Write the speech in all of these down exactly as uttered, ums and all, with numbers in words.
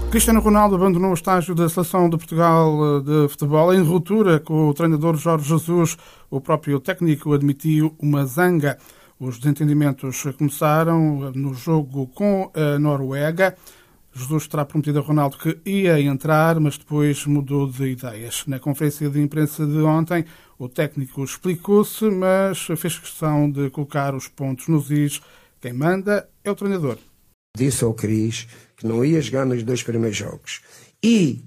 Cristiano Ronaldo abandonou o estágio da Seleção de Portugal de futebol em ruptura com o treinador Jorge Jesus. O próprio técnico admitiu uma zanga. Os desentendimentos começaram no jogo com a Noruega. Jesus terá prometido a Ronaldo que ia entrar, mas depois mudou de ideias. Na conferência de imprensa de ontem, o técnico explicou-se, mas fez questão de colocar os pontos nos is. Quem manda é o treinador. Disse ao Cris que não ia jogar nos dois primeiros jogos. E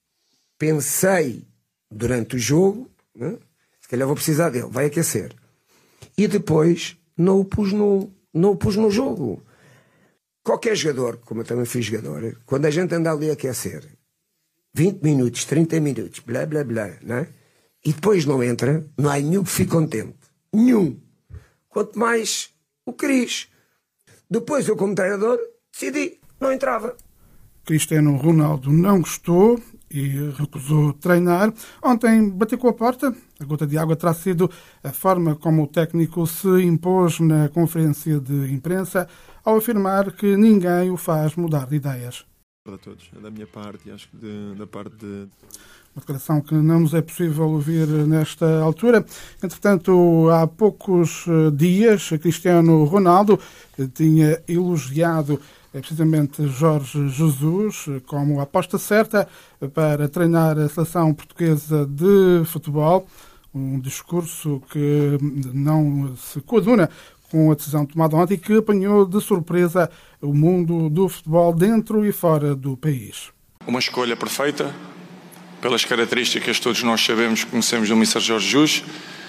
pensei durante o jogo, né, se calhar vou precisar dele, vai aquecer. E depois não o pus no, não o pus no jogo. Qualquer jogador, como eu também fui jogador, quando a gente anda ali a aquecer, vinte minutos, trinta minutos, blá blá blá, né, e depois não entra, não há nenhum que fique contente. Nenhum. Quanto mais o Cris. Depois eu, como treinador, decidi, não entrava. Cristiano Ronaldo não gostou e recusou treinar. Ontem bateu com a porta. A gota de água terá sido a forma como o técnico se impôs na conferência de imprensa ao afirmar que ninguém o faz mudar de ideias. Para todos, é da minha parte e acho que de, da parte de... Uma declaração que não nos é possível ouvir nesta altura. Entretanto, há poucos dias, Cristiano Ronaldo tinha elogiado precisamente Jorge Jesus como a aposta certa para treinar a seleção portuguesa de futebol. Um discurso que não se coaduna com a decisão tomada ontem e que apanhou de surpresa o mundo do futebol dentro e fora do país. Uma escolha perfeita, pelas características que todos nós sabemos, conhecemos do mister Jorge Jesus.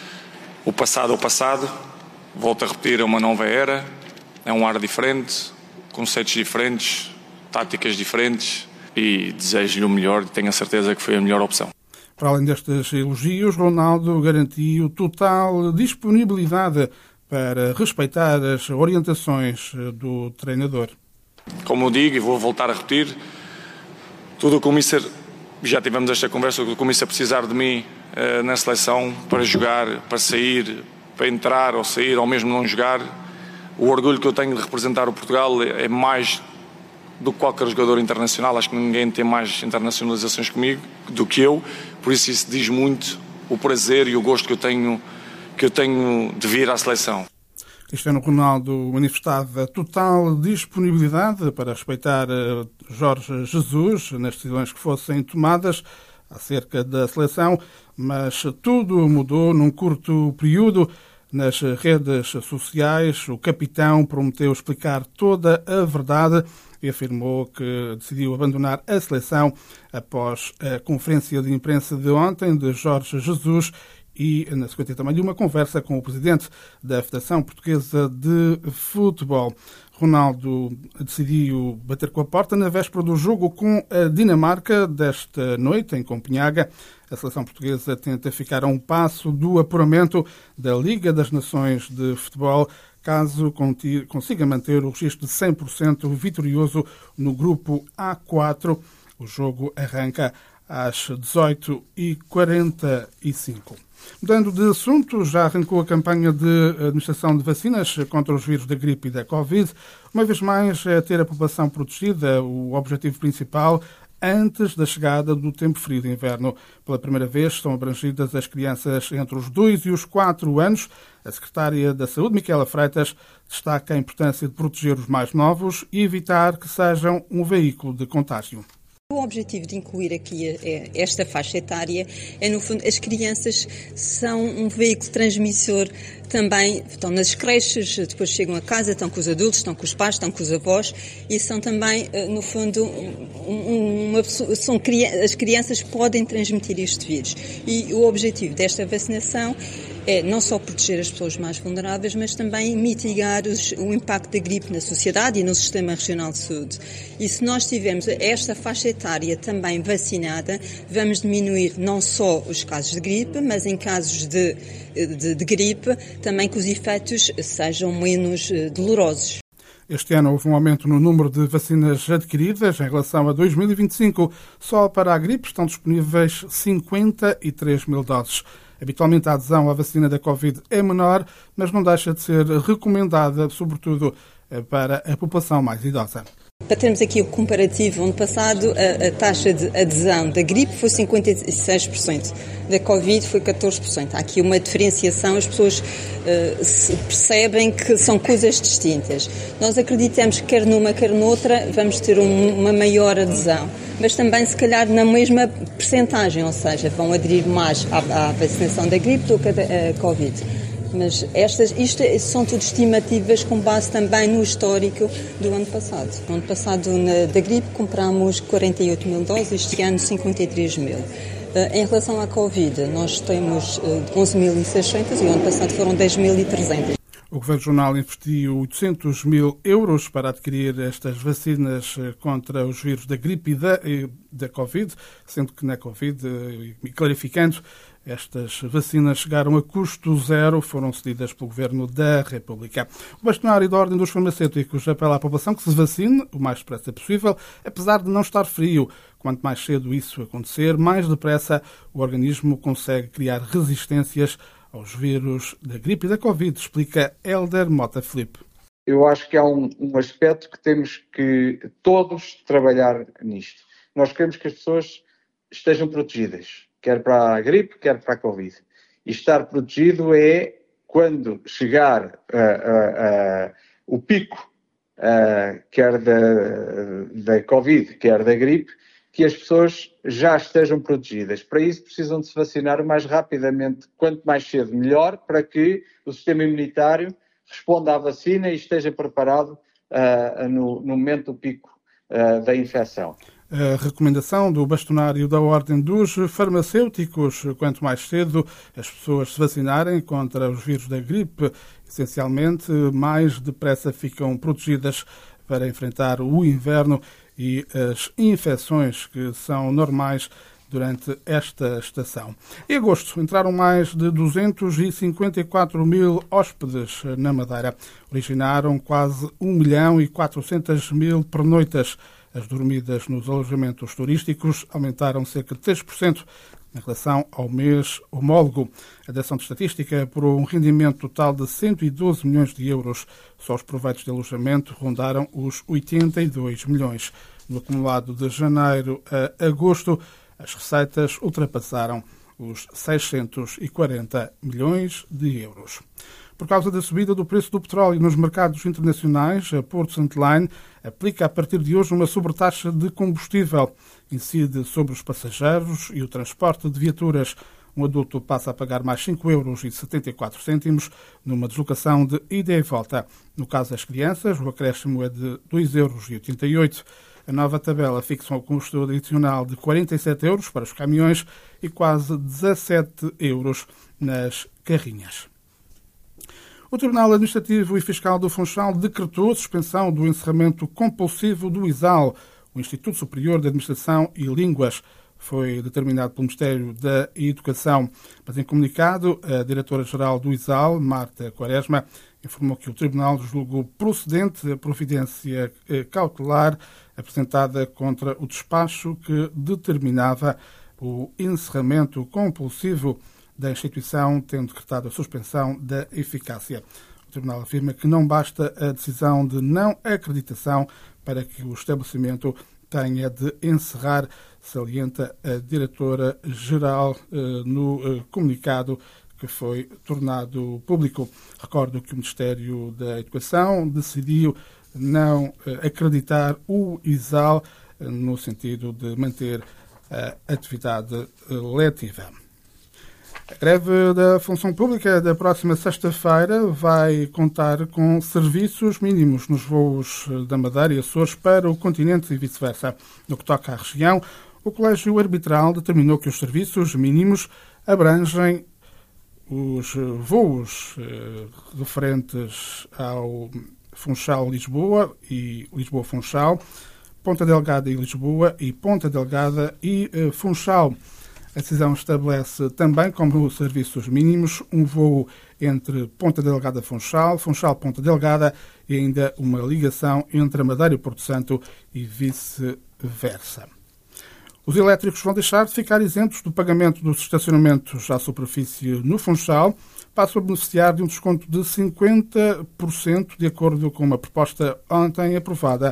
O passado é o passado, volto a repetir, é uma nova era, é um ar diferente, conceitos diferentes, táticas diferentes e desejo-lhe o melhor e tenho a certeza que foi a melhor opção. Para além destes elogios, Ronaldo garantiu total disponibilidade para respeitar as orientações do treinador. Como eu digo e vou voltar a repetir, tudo o que o mister, já tivemos esta conversa, tudo o que o mister precisar de mim uh, na seleção para jogar, para sair, para entrar ou sair ou mesmo não jogar, o orgulho que eu tenho de representar o Portugal é mais do que qualquer jogador internacional. Acho que ninguém tem mais internacionalizações comigo do que eu, por isso isso diz muito o prazer e o gosto que eu tenho, que eu tenho de vir à seleção. Cristiano Ronaldo manifestava total disponibilidade para respeitar Jorge Jesus nas decisões que fossem tomadas acerca da seleção, mas tudo mudou num curto período. Nas redes sociais, o capitão prometeu explicar toda a verdade e afirmou que decidiu abandonar a seleção após a conferência de imprensa de ontem de Jorge Jesus e, na sequência, também de uma conversa com o presidente da Federação Portuguesa de Futebol. Ronaldo decidiu bater com a porta na véspera do jogo com a Dinamarca desta noite, em Copenhaga. A seleção portuguesa tenta ficar a um passo do apuramento da Liga das Nações de Futebol, caso consiga manter o registro de cem por cento vitorioso no grupo A quatro. O jogo arranca às dezoito e quarenta e cinco. Mudando de assunto, já arrancou a campanha de administração de vacinas contra os vírus da gripe e da Covid. Uma vez mais, é ter a população protegida o objetivo principal antes da chegada do tempo frio de inverno. Pela primeira vez, são abrangidas as crianças entre os dois e os quatro anos. A secretária da Saúde, Micaela Freitas, destaca a importância de proteger os mais novos e evitar que sejam um veículo de contágio. O objetivo de incluir aqui esta faixa etária é, no fundo, as crianças são um veículo transmissor também, estão nas creches, depois chegam a casa, estão com os adultos, estão com os pais, estão com os avós e são também, no fundo, uma, são, as crianças podem transmitir este vírus. E o objetivo desta vacinação é não só proteger as pessoas mais vulneráveis, mas também mitigar os, o impacto da gripe na sociedade e no sistema regional de saúde. E se nós tivermos esta faixa etária também vacinada, vamos diminuir não só os casos de gripe, mas em casos de, de, de gripe, também que os efeitos sejam menos dolorosos. Este ano houve um aumento no número de vacinas adquiridas em relação a dois mil e vinte e cinco. Só para a gripe estão disponíveis cinquenta e três mil doses. Habitualmente a adesão à vacina da Covid é menor, mas não deixa de ser recomendada, sobretudo para a população mais idosa. Para termos aqui o comparativo, ano passado a, a taxa de adesão da gripe foi cinquenta e seis por cento, da Covid foi catorze por cento. Há aqui uma diferenciação, as pessoas uh, se percebem que são coisas distintas. Nós acreditamos que quer numa, quer noutra, vamos ter um, uma maior adesão, mas também se calhar na mesma percentagem, ou seja, vão aderir mais à, à vacinação da gripe do que a, a Covid. Mas estas, isto são tudo estimativas com base também no histórico do ano passado. No ano passado, na, da gripe, comprámos quarenta e oito mil doses, este ano cinquenta e três mil. Uh, em relação à Covid, nós temos uh, onze mil e seiscentos e o ano passado foram dez mil e trezentos. O Governo Regional investiu oitocentos mil euros para adquirir estas vacinas contra os vírus da gripe e da, e da Covid, sendo que na Covid, e clarificando, estas vacinas chegaram a custo zero, foram cedidas pelo Governo da República. O bastonário da Ordem dos Farmacêuticos apela à população que se vacine o mais depressa possível, apesar de não estar frio. Quanto mais cedo isso acontecer, mais depressa o organismo consegue criar resistências aos vírus da gripe e da Covid, explica Hélder Mota Filipe. Eu acho que há um, um aspecto que temos que todos trabalhar nisto. Nós queremos que as pessoas estejam protegidas, quer para a gripe, quer para a Covid. E estar protegido é quando chegar uh, uh, uh, o pico, uh, quer da, da Covid, quer da gripe, que as pessoas já estejam protegidas. Para isso precisam de se vacinar o mais rapidamente, quanto mais cedo melhor, para que o sistema imunitário responda à vacina e esteja preparado uh, no, no momento do pico uh, da infecção. A recomendação do bastonário da Ordem dos Farmacêuticos, quanto mais cedo as pessoas se vacinarem contra os vírus da gripe, essencialmente mais depressa ficam protegidas para enfrentar o inverno e as infecções que são normais durante esta estação. Em agosto, entraram mais de duzentos e cinquenta e quatro mil hóspedes na Madeira. Originaram quase um milhão e quatrocentas mil pernoitas. As dormidas nos alojamentos turísticos aumentaram cerca de três por cento em relação ao mês homólogo. A direção de estatística apurou um rendimento total de cento e doze milhões de euros. Só os proveitos de alojamento rondaram os oitenta e dois milhões. No acumulado de janeiro a agosto, as receitas ultrapassaram os seiscentos e quarenta milhões de euros. Por causa da subida do preço do petróleo nos mercados internacionais, a Porto Line aplica a partir de hoje uma sobretaxa de combustível. Incide sobre os passageiros e o transporte de viaturas. Um adulto passa a pagar mais cinco euros e setenta e quatro cêntimos numa deslocação de ida e volta. No caso das crianças, o acréscimo é de dois euros e oitenta e oito. A nova tabela fixa um custo adicional de quarenta e sete euros para os caminhões e quase dezassete euros nas carrinhas. O Tribunal Administrativo e Fiscal do Funchal decretou a suspensão do encerramento compulsivo do I S A L, o Instituto Superior de Administração e Línguas. Foi determinado pelo Ministério da Educação. Mas em comunicado, a Diretora-Geral do I S A L, Marta Quaresma, informou que o Tribunal julgou procedente a providência cautelar apresentada contra o despacho que determinava o encerramento compulsivo da instituição, tendo decretado a suspensão da eficácia. O Tribunal afirma que não basta a decisão de não acreditação para que o estabelecimento tenha de encerrar, salienta a Diretora-Geral eh, no eh, comunicado que foi tornado público. Recordo que o Ministério da Educação decidiu não eh, acreditar o I S A L eh, no sentido de manter a atividade eh, letiva. A greve da Função Pública da próxima sexta-feira vai contar com serviços mínimos nos voos da Madeira e Açores para o continente e vice-versa. No que toca à região, o Colégio Arbitral determinou que os serviços mínimos abrangem os voos eh, referentes ao Funchal-Lisboa e Lisboa-Funchal, Ponta Delgada e Lisboa e Ponta Delgada e eh, Funchal. A decisão estabelece também como serviços mínimos um voo entre Ponta Delgada e Funchal, Funchal-Ponta Delgada e ainda uma ligação entre a Madeira e Porto Santo e vice-versa. Os elétricos vão deixar de ficar isentos do pagamento dos estacionamentos à superfície no Funchal, passam a beneficiar de um desconto de cinquenta por cento, de acordo com uma proposta ontem aprovada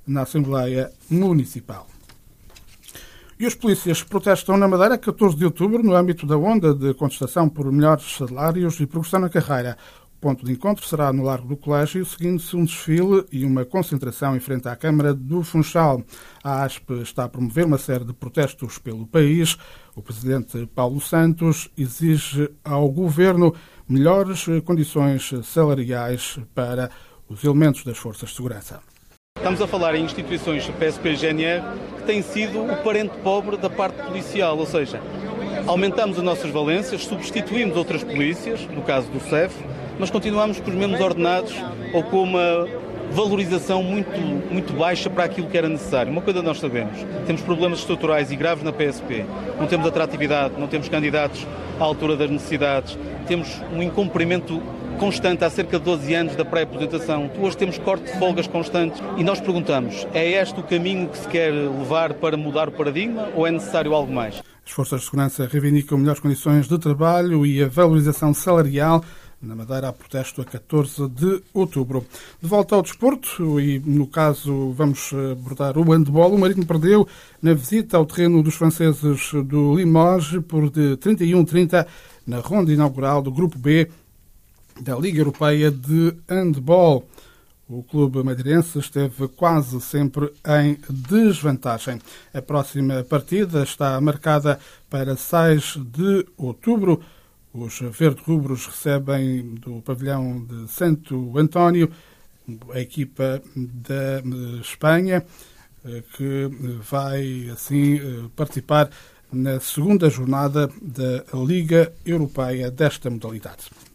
na Assembleia Municipal. E os polícias protestam na Madeira catorze de outubro no âmbito da onda de contestação por melhores salários e progressão na carreira. O ponto de encontro será no Largo do Colégio, seguindo-se um desfile e uma concentração em frente à Câmara do Funchal. A ASP está a promover uma série de protestos pelo país. O presidente Paulo Santos exige ao governo melhores condições salariais para os elementos das forças de segurança. Estamos a falar em instituições P S P e G N R que têm sido o parente pobre da parte policial, ou seja, aumentamos as nossas valências, substituímos outras polícias, no caso do S E F, mas continuamos com os mesmos ordenados ou com uma valorização muito, muito baixa para aquilo que era necessário. Uma coisa nós sabemos, temos problemas estruturais e graves na P S P, não temos atratividade, não temos candidatos à altura das necessidades, temos um incumprimento constante há cerca de doze anos da pré-aposentação. Hoje temos corte de folgas constantes e nós perguntamos, é este o caminho que se quer levar para mudar o paradigma ou é necessário algo mais? As forças de segurança reivindicam melhores condições de trabalho e a valorização salarial. Na Madeira, há protesto a catorze de outubro. De volta ao desporto, e no caso vamos abordar o handball, o Marítimo perdeu na visita ao terreno dos franceses do Limoges por de trinta e um a trinta na ronda inaugural do Grupo B da Liga Europeia de Handball. O clube madeirense esteve quase sempre em desvantagem. A próxima partida está marcada para seis de outubro. Os verde-rubros recebem do pavilhão de Santo António a equipa da Espanha, que vai assim participar na segunda jornada da Liga Europeia desta modalidade.